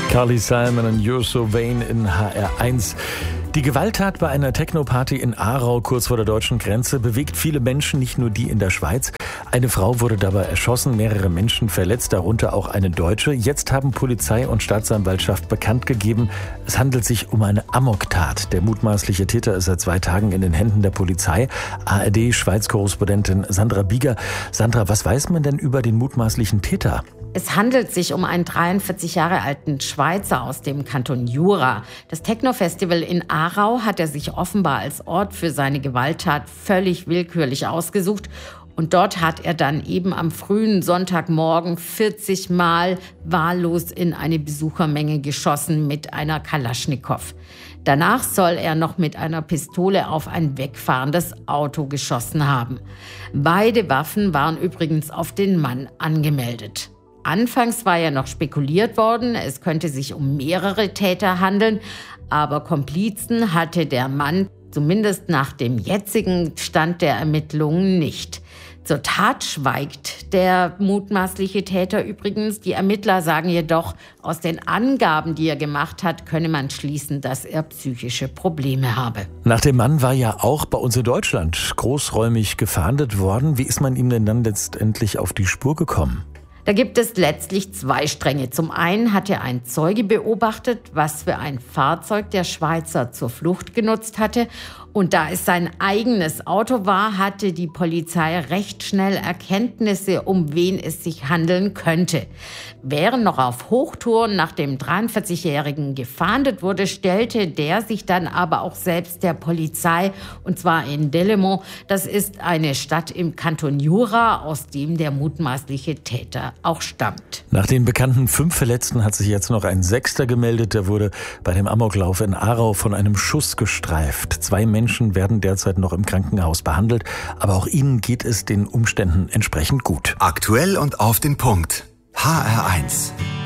Carly Simon und You're So Vain in HR1. Die Gewalttat bei einer Techno-Party in Aarau kurz vor der deutschen Grenze bewegt viele Menschen, nicht nur die in der Schweiz. Eine Frau wurde dabei erschossen, mehrere Menschen verletzt, darunter auch eine Deutsche. Jetzt haben Polizei und Staatsanwaltschaft bekannt gegeben, es handelt sich um eine Amoktat. Der mutmaßliche Täter ist seit 2 Tagen in den Händen der Polizei. ARD-Schweiz-Korrespondentin Sandra Bieger. Sandra, was weiß man denn über den mutmaßlichen Täter? Es handelt sich um einen 43 Jahre alten Schweizer aus dem Kanton Jura. Das Techno-Festival in Aarau hat er sich offenbar als Ort für seine Gewalttat völlig willkürlich ausgesucht. Und dort hat er dann eben am frühen Sonntagmorgen 40 Mal wahllos in eine Besuchermenge geschossen mit einer Kalaschnikow. Danach soll er noch mit einer Pistole auf ein wegfahrendes Auto geschossen haben. Beide Waffen waren übrigens auf den Mann angemeldet. Anfangs war ja noch spekuliert worden, es könnte sich um mehrere Täter handeln, aber Komplizen hatte der Mann zumindest nach dem jetzigen Stand der Ermittlungen nicht. Zur Tat schweigt der mutmaßliche Täter übrigens. Die Ermittler sagen jedoch, aus den Angaben, die er gemacht hat, könne man schließen, dass er psychische Probleme habe. Nach dem Mann war ja auch bei uns in Deutschland großräumig gefahndet worden. Wie ist man ihm denn dann letztendlich auf die Spur gekommen? Da gibt es letztlich 2 Stränge. Zum einen hatte ein Zeuge beobachtet, was für ein Fahrzeug der Schweizer zur Flucht genutzt hatte. Und da es sein eigenes Auto war, hatte die Polizei recht schnell Erkenntnisse, um wen es sich handeln könnte. Während noch auf Hochtouren nach dem 43-Jährigen gefahndet wurde, stellte der sich dann aber auch selbst der Polizei, und zwar in Delémont. Das ist eine Stadt im Kanton Jura, aus dem der mutmaßliche Täter auch stammt. Nach den bekannten 5 Verletzten hat sich jetzt noch ein 6. gemeldet. Der wurde bei dem Amoklauf in Aarau von einem Schuss gestreift. 2 Menschen werden derzeit noch im Krankenhaus behandelt, aber auch ihnen geht es den Umständen entsprechend gut. Aktuell und auf den Punkt. HR1.